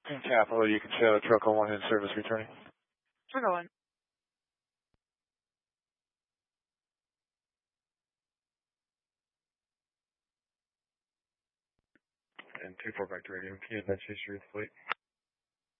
In Capital, you can show truck 1 in service returning. Truck 1. And 2-4 back to radio. Can you advance your fleet?